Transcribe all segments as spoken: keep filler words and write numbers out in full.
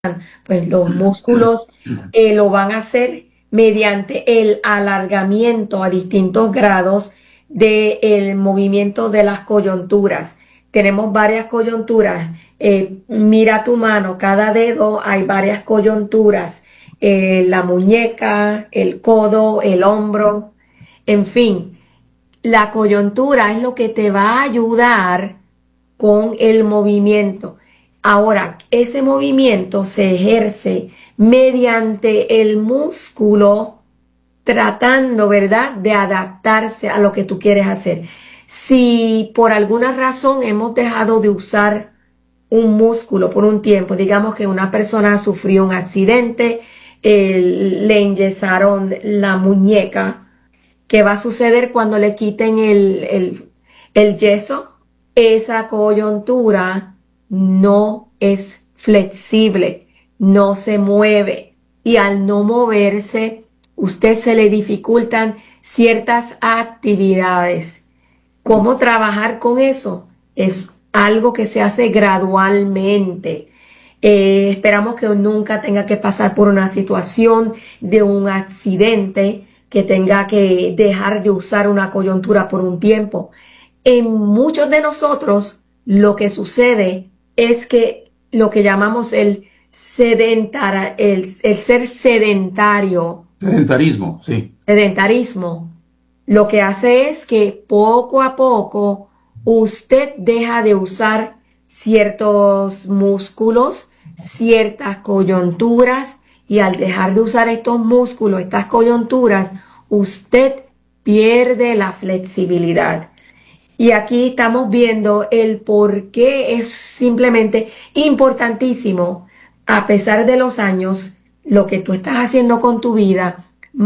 pues los músculos eh, lo van a hacer mediante el alargamiento a distintos grados del movimiento de las coyunturas. Tenemos varias coyunturas. Eh, mira tu mano, cada dedo hay varias coyunturas. Eh, la muñeca, el codo, el hombro, en fin. La coyuntura es lo que te va a ayudar con el movimiento. Ahora, ese movimiento se ejerce mediante el músculo tratando, ¿verdad?, de adaptarse a lo que tú quieres hacer. Si por alguna razón hemos dejado de usar un músculo por un tiempo, digamos que una persona sufrió un accidente, eh, le enyesaron la muñeca, ¿qué va a suceder cuando le quiten el, el, el yeso? Esa coyuntura no es flexible, no se mueve, y al no moverse, usted se le dificultan ciertas actividades. ¿Cómo trabajar con eso? Es algo que se hace gradualmente. Eh, esperamos que nunca tenga que pasar por una situación de un accidente, que tenga que dejar de usar una coyuntura por un tiempo. En muchos de nosotros lo que sucede es que lo que llamamos el sedentar, el, el ser sedentario. Sedentarismo, sí. Sedentarismo. Lo que hace es que poco a poco usted deja de usar ciertos músculos, ciertas coyunturas, y al dejar de usar estos músculos, estas coyunturas, usted pierde la flexibilidad. Y aquí estamos viendo el por qué es simplemente importantísimo, a pesar de los años, lo que tú estás haciendo con tu vida,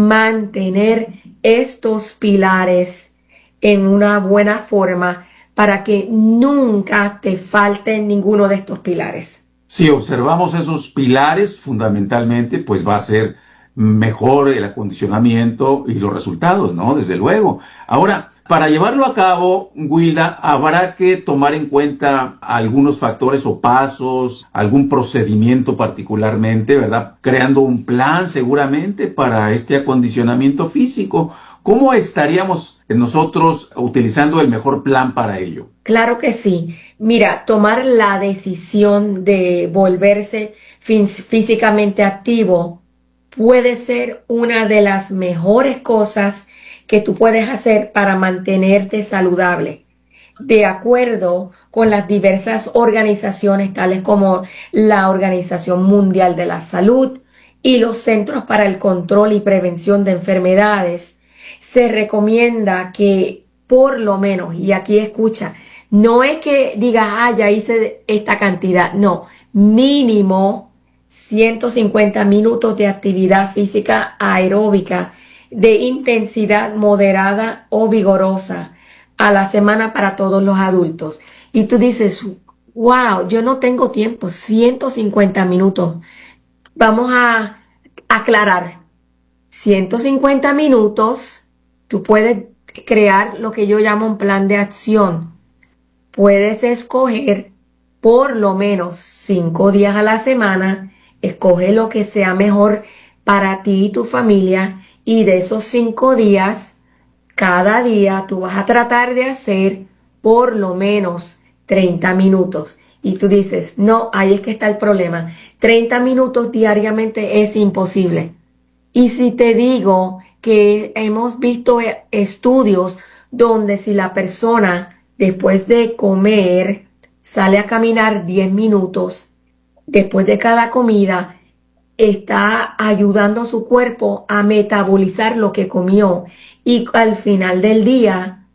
mantener estos pilares en una buena forma para que nunca te falten ninguno de estos pilares. Si observamos esos pilares, fundamentalmente, pues va a ser mejor el acondicionamiento y los resultados, ¿no? Desde luego. Ahora, para llevarlo a cabo, Wilda, habrá que tomar en cuenta algunos factores o pasos, algún procedimiento particularmente, ¿verdad? Creando un plan seguramente para este acondicionamiento físico. ¿Cómo estaríamos nosotros utilizando el mejor plan para ello? Claro que sí. Mira, tomar la decisión de volverse físicamente activo puede ser una de las mejores cosas que tú puedes hacer para mantenerte saludable. De acuerdo con las diversas organizaciones, tales como la Organización Mundial de la Salud y los Centros para el Control y Prevención de Enfermedades, se recomienda que por lo menos, y aquí escucha, no es que digas, ah, ya hice esta cantidad, no, mínimo ciento cincuenta minutos de actividad física aeróbica de intensidad moderada o vigorosa a la semana para todos los adultos. Y tú dices, wow, yo no tengo tiempo, ciento cincuenta minutos. Vamos a aclarar, ciento cincuenta minutos, tú puedes crear lo que yo llamo un plan de acción. Puedes escoger por lo menos cinco días a la semana, escoge lo que sea mejor para ti y tu familia, y de esos cinco días, cada día tú vas a tratar de hacer por lo menos treinta minutos. Y tú dices, no, ahí es que está el problema. treinta minutos diariamente es imposible. Y si te digo que hemos visto estudios donde si la persona después de comer sale a caminar diez minutos, después de cada comida, está ayudando a su cuerpo a metabolizar lo que comió, y al final del día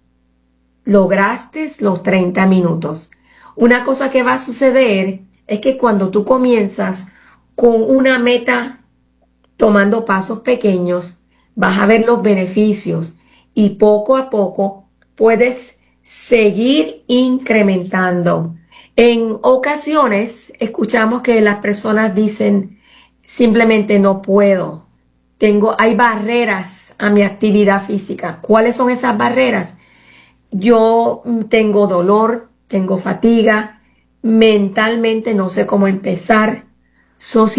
lograste los treinta minutos. Una cosa que va a suceder es que cuando tú comienzas con una meta, tomando pasos pequeños, vas a ver los beneficios, y poco a poco puedes seguir incrementando. En ocasiones escuchamos que las personas dicen, simplemente no puedo. Tengo, hay barreras a mi actividad física. ¿Cuáles son esas barreras? Yo tengo dolor, tengo fatiga, mentalmente no sé cómo empezar, social